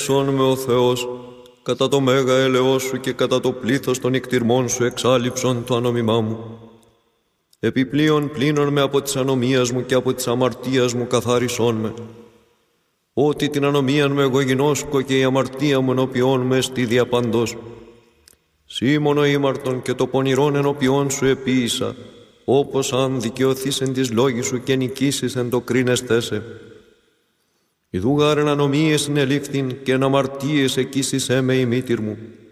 ελέησόν με ο Θεός, κατά το μέγα έλεος σου και κατά το πλήθος των εκτιρμών σου εξάλληψον το ανομιμά μου. Επιπλέον πλύνον με από της ανομίας μου και από της αμαρτίας μου καθάρισόν με. Ότι την ανομίαν με εγώ γινώσκω και η αμαρτία μου ενώπιόν με στη διαπαντός. Σήμωνο ήμαρτον και το πονηρόν ενώπιόν σου επίησα, όπως αν δικαιωθείς εν της λόγης σου και νικήσεις εν το κρίνεστέ σε. Ιδού γάρ εν ανομίες συνελήφθην και εν αμαρτίες εκείσισέ με η μήτηρ μου.